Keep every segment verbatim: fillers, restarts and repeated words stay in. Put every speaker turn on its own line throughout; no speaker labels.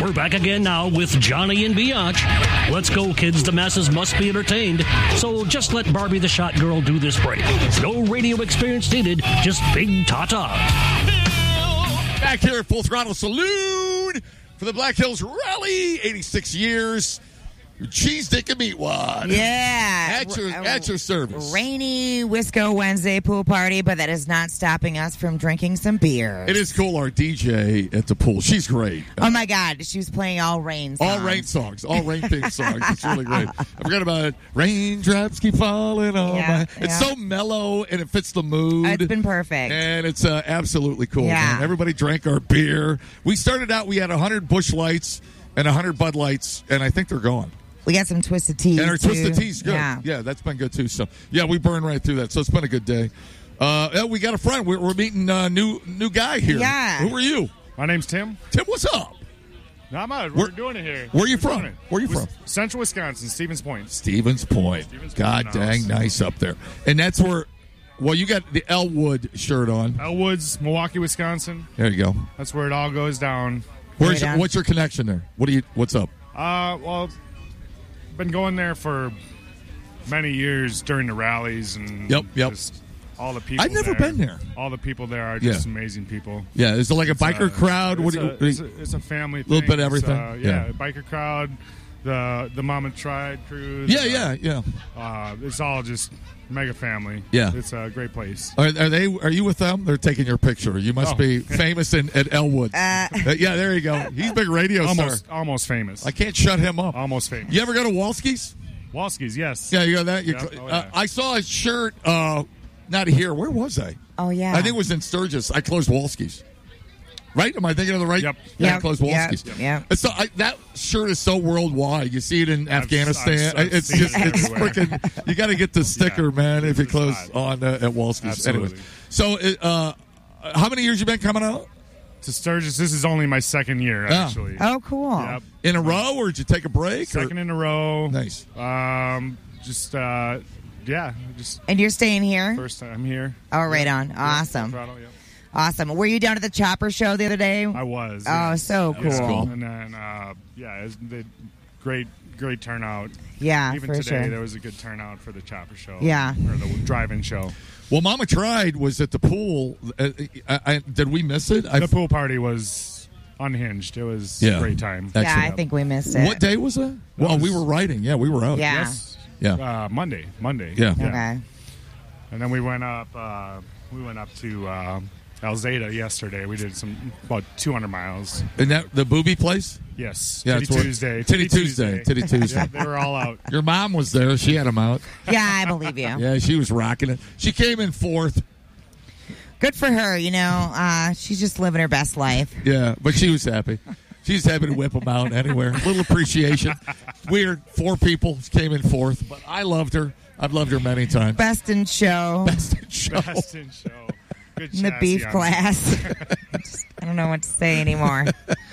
We're back again now with Johnny and Biatch. Let's go, kids. The masses must be entertained. So just let Barbie the Shot Girl do this break. No radio experience needed, just big ta-ta.
Back here at Full Throttle Saloon for the Black Hills Rally, eighty-six years. Cheese, dick, and meat wad.
Yeah.
At your, at your service.
Rainy Wisco Wednesday pool party, but that is not stopping us from drinking some beer.
It is cool. Our D J at the pool, she's great.
Oh, my God. She was playing all rain songs.
All rain songs. All rain theme songs. It's really great. I forgot about it. Raindrops keep falling on
Yeah,
my...
yeah.
It's so mellow, and it fits the mood.
It's been perfect.
And it's uh, absolutely cool,
Yeah.
man. Everybody drank our beer. We started out, we had one hundred Busch Lights and one hundred Bud Lights, and I think they're gone.
We got some Twisted Teas,
And our
too.
Twisted Tea's good.
Yeah.
Yeah, that's been good, too. So, yeah, we burned right through that. So it's been a good day. Uh, yeah, we got a friend. We're, we're meeting a new new guy here.
Yeah.
Who are you?
My name's Tim.
Tim, what's up?
Not much.
Where-
We're doing it here.
Where are you
We're
from?
doing it.
Where are you
Wis-
from?
Central Wisconsin, Stevens Point.
Stevens Point.
Stevens Point
God
house.
dang, nice up there. And that's where, well, you got the Elwood shirt on.
Elwoods, Milwaukee, Wisconsin.
There you go.
That's where it all goes down.
Where's
Right
your,
on.
what's your connection there? What do you? What's up?
Uh, well, been going there for many years during the rallies and
Yep, yep.
just all the people.
I've never
there.
been there.
All the people there are
Yeah.
just amazing people.
Yeah, is it like a biker
Uh,
crowd? What
It's,
do you?
a, it's, a, it's a family thing.
Little bit of
It's,
everything?
uh, yeah,
Yeah.
biker crowd, the the Mama Tried cruise.
yeah,
uh,
yeah, yeah.
Uh, it's all just mega family.
Yeah.
It's a great place.
Are, are they? Are you with them? They're taking your picture. You must
Oh.
be famous in at Elwood.
Uh,
Uh, yeah, there you go. He's a big radio
Almost,
star.
almost famous.
I can't shut him up.
Almost famous.
You ever go to Walski's?
Walski's, yes.
Yeah, you got that. You,
Yep. Oh,
uh,
yeah.
I saw a shirt. Uh, not here. Where was I?
oh, yeah.
I think it was in Sturgis. I closed Walski's. Right? Am I thinking of the right?
Yep.
Yeah, I
Yep.
closed Walski's.
Yep. Yep.
It's So I, that shirt is so worldwide. You see it in
I've-
Afghanistan.
I've- I've
it's
seen
just
it
it's
everywhere.
freaking. You got to get the sticker, man. If you
it's
close
hot.
on uh, at Walski's.
Absolutely.
Anyways, so uh, how many years you been coming out
To Sturgis, this is only my second year,
Ah.
actually.
Oh, cool.
Yep.
in a row, or did you take a break? or-
Second in a row.
Nice.
Um, just, uh, yeah, just
And you're staying here?
first time here.
Oh, right on. Awesome.
Throttle, yeah.
Awesome. Were you down at the Chopper show the other day?
I was.
Oh,
yes.
so
Yeah.
cool.
And then, uh, yeah, it was the great, great turnout.
Yeah,
Even
for
today,
sure.
there was a good turnout for the Chopper show.
Yeah.
Or the drive-in show.
Well, Mama Tried was at the pool. Uh, I, I, did we miss it? I,
The pool party was unhinged. It was
Yeah.
a great time.
Yeah, I
Excellent.
think we missed it.
What day was that? Well,
was-
we were riding. Yeah, we were out.
Yeah.
Yes.
Yeah.
Uh, Monday. Monday.
Yeah.
Okay.
And then we went up. Uh, we went up to uh, Alzada yesterday. We did some about two hundred miles.
And that the booby place?
Yes.
Yeah,
Titty
it's where-
Tuesday.
Titty Tuesday. Titty Tuesday.
Yeah, they were all out.
Your mom was there. She had him out.
Yeah, I believe you.
Yeah, she was rocking it. She came in fourth.
Good for her, you know. Uh, she's just living her best life.
Yeah, but she was happy. She's happy to whip them out anywhere. A little appreciation. Weird. Four people came in fourth, but I loved her. I've loved her many times.
Best in show.
Best in show.
Best in show. Good
in the
chassis
beef
on it.
class. Just- I don't know what to say anymore.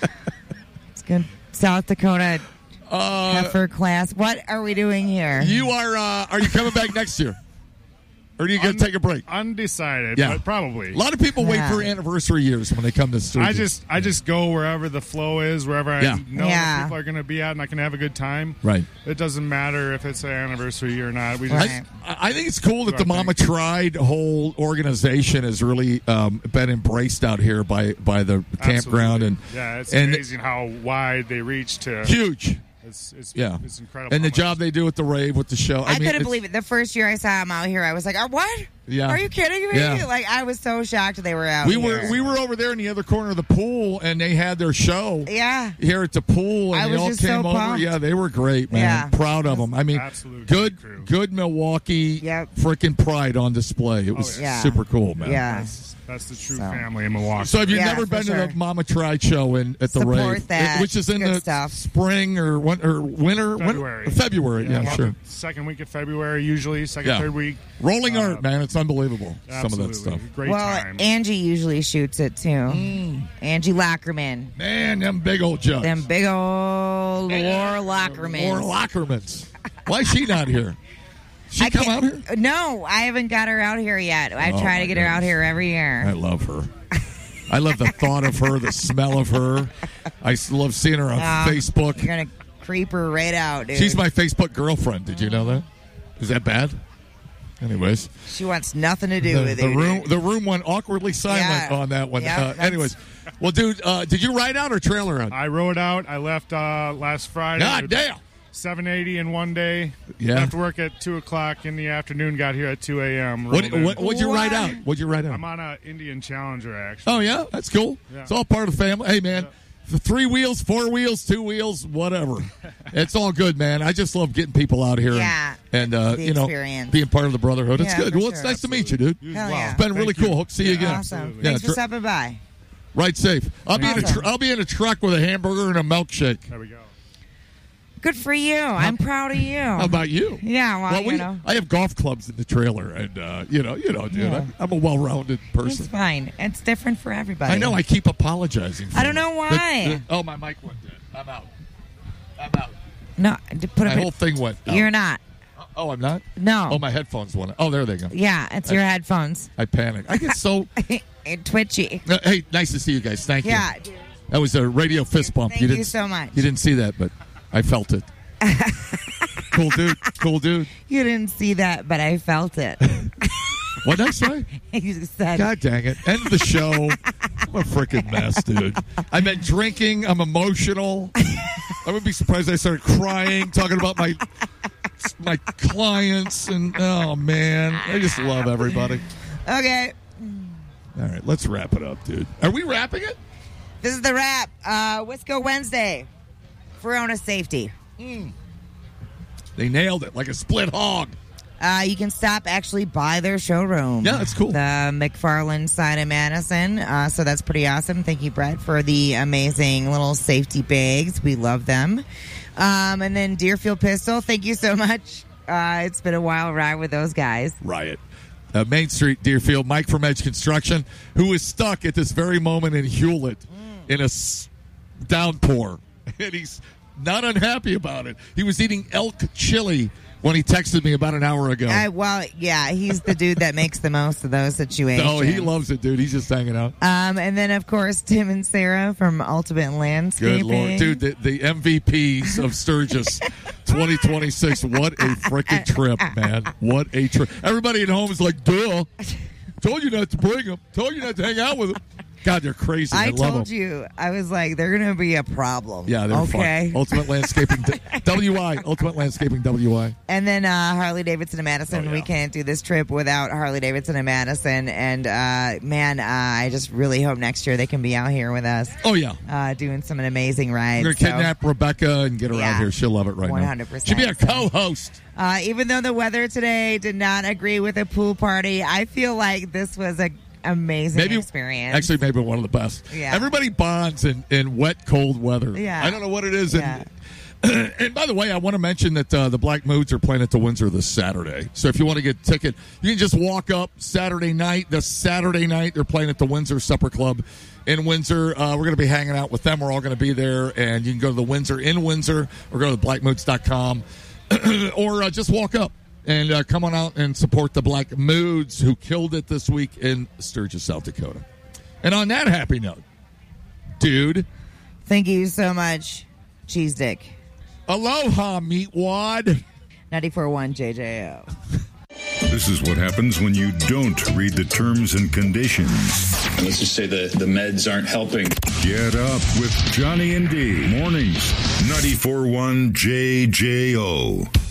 It's good. South Dakota
Uh,
heifer class. What are we doing here?
you are. Uh, are you coming back next year, or are you going to
Un-
take a break?
Undecided,
Yeah.
but probably.
A lot of people wait
Yeah.
for anniversary years when they come to Sturgis.
I just I just go wherever the flow is, wherever I
Yeah.
know
Yeah.
that people are going to be at, and I can have a good time.
right.
It doesn't matter if it's an anniversary or not. We just
Right.
I I think it's cool that the
I think.
Mama Tried whole organization has really um, been embraced out here by, by the campground
Absolutely.
and
yeah, it's
and
amazing how wide they reach to.
huge.
It's it's,
Yeah,
it's incredible.
And the
how much-
job they do at the rave with the show. I,
I,
mean,
couldn't
it's-
believe it. The first year I saw him out here, I was like, oh, what?
Yeah.
Are you kidding me?
Yeah.
Like, I was so shocked they were out
We
here.
were we were over there in the other corner of the pool, and they had their show
Yeah.
here at the pool, and
I
they
was
all
just
came
so
over.
pumped.
Yeah, they were great, man.
Yeah.
Proud of them. I mean,
Absolute
good,
crew.
good Milwaukee,
Yep.
freaking pride on display. It was
Oh,
yeah.
super cool, man.
Yeah.
That's, that's the true
So.
family in Milwaukee.
So have you
Yeah,
never
for
been
sure.
to the Mama Tried show in at the
Support
rave,
that.
which is in
Good
the
stuff.
spring or when, or winter, when-
February.
February, yeah,
about
sure.
the Second week of February, usually second,
Yeah.
third week.
Rolling
Uh,
art, man, it's unbelievable. Some of that
Absolutely.
stuff,
Great
well,
time.
Angie usually shoots it too.
Mm.
Angie Lockerman.
man. Them big old jugs.
Them big old Laura Lockerman.
Or Lockermans. Why is she not here? She
I
come
can't-
out here?
No, I haven't got her out here yet. I
Oh,
try
my
to get her out
goodness.
here every
I
year.
love her. I love the thought of her, the smell of her. I s- love seeing her on
Um,
Facebook.
You're going to creep her right out, dude.
She's my Facebook girlfriend. Did you know that? Is that bad? Anyways.
She wants nothing to do
The,
with
the
it.
room the room went awkwardly silent
Yeah.
on that one.
Yeah,
uh,
that's-
anyways. Well, dude, uh, did you ride out or trailer out?
I rode out. I left uh, last Friday.
God damn.
seven eighty in one day.
Yeah.
Left work at two o'clock in the afternoon. Got here at two a.m.
What,
rolled in.
what, what'd you ride
What?
out? What'd you ride out?
I'm on a Indian Challenger, actually.
Oh, yeah? That's cool.
Yeah.
It's all part of the family. Hey, man, the three wheels, four wheels, two wheels, whatever. It's all good, man. I just love getting people out here
Yeah.
and, and uh,
The
you know,
experience.
being part of the brotherhood. It's
Yeah,
good.
for
Well, it's
sure.
nice to meet you, dude.
You as
Hell
well.
yeah.
It's been
Thank
really
you.
cool. Hope to see you again.
Awesome.
Yeah,
Thanks for
tr-
stopping by.
Ride safe. I'll be in a tr-
Awesome.
I'll be in a truck with a hamburger and a milkshake.
There we go.
Good for you. I'm proud of you.
How about you?
Yeah, well, you
we,
know.
I have golf clubs in the trailer, and uh, you know, you know, dude,
Yeah.
I'm, I'm a well-rounded
It's
person.
fine. It's different for everybody.
I know. I keep apologizing. For
I don't
it.
know why.
The- the- oh, my mic went dead. I'm out. I'm out.
No, to put
My
a
whole thing went. out.
You're not.
Oh, I'm not.
No.
Oh, my headphones went. Oh, there they go.
Yeah, it's your headphones.
I panicked. I get so.
Twitchy.
Uh, hey, nice to see you guys. Thank
Yeah.
you. That was a radio fist bump.
Thank
you
you
didn't
so much.
You didn't see that, but I felt it. Cool dude. Cool dude.
You didn't see that, but I felt it.
What did I say?
You said.
God dang it. End the show. I'm a freaking mess, dude. I've been drinking. I'm emotional. I would be surprised if I started crying, talking about my my clients. And, oh, man. I just love everybody.
Okay.
All right, let's wrap it up, dude. Are we wrapping it?
This is the wrap. Uh, Wisco Wednesday. Verona Safety.
They nailed it like a split hog.
Uh, you can stop actually by their showroom.
Yeah, that's cool.
The McFarland side of Madison. Uh, so that's pretty awesome. Thank you, Brett, for the amazing little safety bags. We love them. Um, and then Deerfield Pistol. Thank you so much. Uh, it's been a wild ride with those guys.
Riot. Uh, Main Street, Deerfield. Mike from Edge Construction, who is stuck at this very moment in Hewlett in a s- downpour. And he's not unhappy about it. He was eating elk chili when he texted me about an hour ago.
Uh, well, yeah, he's the dude that makes the most of those situations.
No, he loves it, dude. He's just hanging out.
Um, and then, of course, Tim and Sarah from Ultimate Landscaping.
Good Lord. Dude, the, the M V Ps of Sturgis twenty twenty-six. What a freaking trip, man. What a trip. Everybody at home is like, duh. Told you not to bring them. Told you not to hang out with them. God, they're crazy. I,
I
love
told
them.
you, I was like, they're going to be a problem.
Yeah, they're
okay.
fun. Ultimate Landscaping, W I. Ultimate Landscaping, W I.
And then uh, Harley Davidson and Madison.
Oh, yeah.
We can't do this trip without Harley Davidson and Madison. And uh, man, uh, I just really hope next year they can be out here with us,
Oh, yeah.
uh, doing some amazing rides.
We're going to
So,
kidnap Rebecca and get her
Yeah.
out here. She'll love it right
one hundred percent.
now. She'll be our co-host.
uh, even though the weather today did not agree with a pool party, I feel like this was a amazing
Maybe
experience.
Actually, maybe one of the best.
Yeah.
Everybody bonds in, in wet, cold weather.
Yeah.
I don't know what it is.
Yeah.
And, and by the way, I want to mention that uh, the Black Moods are playing at the Windsor this Saturday. So if you want to get a ticket, you can just walk up Saturday night. The Saturday night, they're playing at the Windsor Supper Club in Windsor. Uh, we're going to be hanging out with them. We're all going to be there. And you can go to the Windsor in Windsor or go to black moods dot com or uh, just walk up. And uh, come on out and support the Black Moods, who killed it this week in Sturgis, South Dakota. And on that happy note, dude,
Thank you so much, Cheese Dick.
aloha, meatwad.
ninety-four point one J J O.
This is what happens when you don't read the terms and conditions.
Let's just say the, the meds aren't helping.
Get up with Johnny and D. Mornings, ninety-four point one J J O.